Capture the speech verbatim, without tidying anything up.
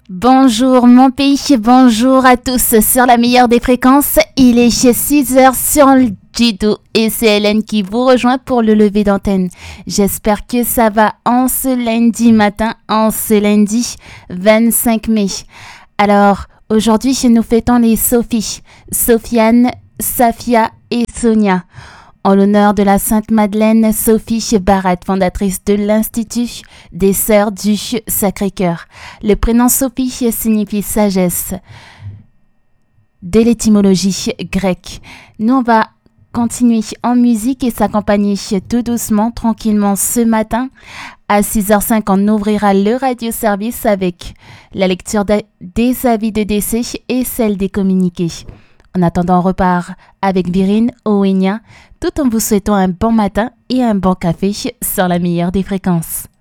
Bonjour mon pays, bonjour à tous sur la meilleure des fréquences. Il est chez six heures sur le Jidou et c'est Hélène qui vous rejoint pour le lever d'antenne. J'espère que ça va en ce lundi matin, en ce lundi vingt-cinq mai. Alors aujourd'hui nous fêtons les Sophie, Sofiane, Safia et Sonia. En l'honneur de la Sainte Madeleine Sophie Barat, fondatrice de l'Institut des Sœurs du Sacré-Cœur. Le prénom Sophie signifie sagesse, de l'étymologie grecque. Nous, on va continuer en musique et s'accompagner tout doucement, tranquillement ce matin. À six heures cinq, on ouvrira le radio-service avec la lecture des avis de décès et celle des communiqués. En attendant, on repart avec Virine Owenia, tout en vous souhaitant un bon matin et un bon café sur la meilleure des fréquences.